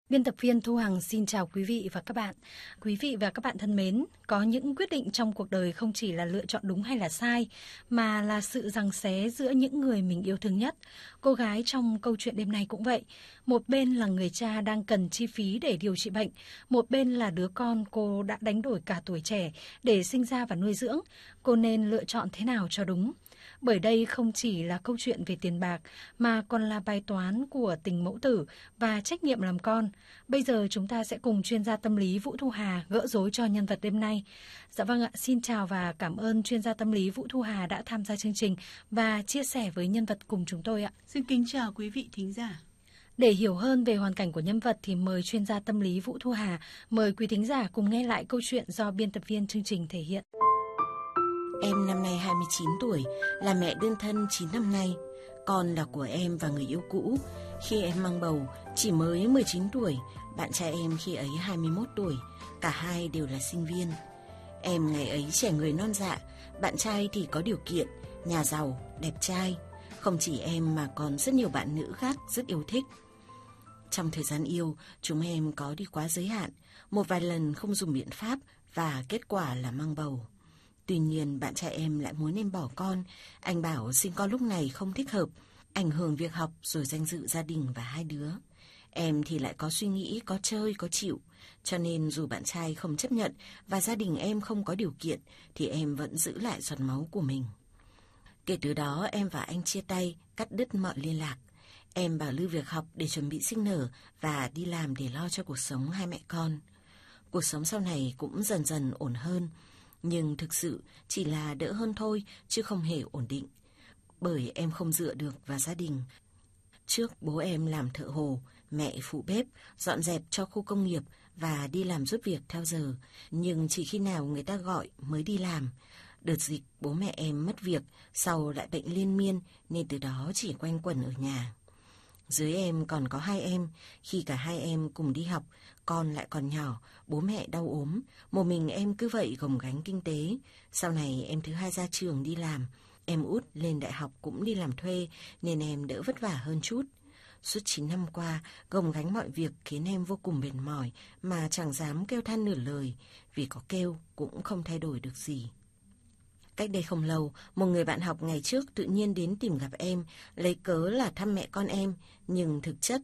Biên tập viên Thu Hằng xin chào quý vị và các bạn. Quý vị và các bạn thân mến, có những quyết định trong cuộc đời không chỉ là lựa chọn đúng hay là sai, mà là sự giằng xé giữa những người mình yêu thương nhất. Cô gái trong câu chuyện đêm nay cũng vậy. Một bên là người cha đang cần chi phí để điều trị bệnh, một bên là đứa con cô đã đánh đổi cả tuổi trẻ để sinh ra và nuôi dưỡng. Cô nên lựa chọn thế nào cho đúng? Bởi đây không chỉ là câu chuyện về tiền bạc, mà còn là bài toán của tình mẫu tử và trách nhiệm làm con. Bây giờ chúng ta sẽ cùng chuyên gia tâm lý Vũ Thu Hà gỡ rối cho nhân vật đêm nay. Dạ vâng ạ, xin chào và cảm ơn chuyên gia tâm lý Vũ Thu Hà đã tham gia chương trình và chia sẻ với nhân vật cùng chúng tôi ạ. Xin kính chào quý vị thính giả. Để hiểu hơn về hoàn cảnh của nhân vật thì mời chuyên gia tâm lý Vũ Thu Hà, mời quý thính giả cùng nghe lại câu chuyện do biên tập viên chương trình thể hiện. Em năm nay 29 tuổi, là mẹ đơn thân 9 năm nay. Con là của em và người yêu cũ. Khi em mang bầu, chỉ mới 19 tuổi, bạn trai em khi ấy 21 tuổi, cả hai đều là sinh viên. Em ngày ấy trẻ người non dạ, bạn trai thì có điều kiện, nhà giàu, đẹp trai. Không chỉ em mà còn rất nhiều bạn nữ khác rất yêu thích. Trong thời gian yêu, chúng em có đi quá giới hạn, một vài lần không dùng biện pháp và kết quả là mang bầu. Tuy nhiên bạn trai em lại muốn em bỏ con. Anh bảo sinh con lúc này không thích hợp, ảnh hưởng việc học rồi danh dự gia đình và hai đứa. Em thì lại có suy nghĩ, có chơi, có chịu. Cho nên dù bạn trai không chấp nhận và gia đình em không có điều kiện thì em vẫn giữ lại giọt máu của mình. Kể từ đó em và anh chia tay, cắt đứt mọi liên lạc. Em bảo lưu việc học để chuẩn bị sinh nở và đi làm để lo cho cuộc sống hai mẹ con. Cuộc sống sau này cũng dần dần ổn hơn, nhưng thực sự chỉ là đỡ hơn thôi chứ không hề ổn định. Bởi em không dựa được vào gia đình. Trước bố em làm thợ hồ, mẹ phụ bếp, dọn dẹp cho khu công nghiệp và đi làm giúp việc theo giờ. Nhưng chỉ khi nào người ta gọi mới đi làm. Đợt dịch bố mẹ em mất việc, sau lại bệnh liên miên nên từ đó chỉ quanh quẩn ở nhà. Dưới em còn có hai em, khi cả hai em cùng đi học, con lại còn nhỏ, bố mẹ đau ốm, một mình em cứ vậy gồng gánh kinh tế. Sau này em thứ hai ra trường đi làm, em út lên đại học cũng đi làm thuê nên em đỡ vất vả hơn chút. Suốt 9 năm qua, gồng gánh mọi việc khiến em vô cùng mệt mỏi mà chẳng dám kêu than nửa lời, vì có kêu cũng không thay đổi được gì. Cách đây không lâu, một người bạn học ngày trước tự nhiên đến tìm gặp em, lấy cớ là thăm mẹ con em, nhưng thực chất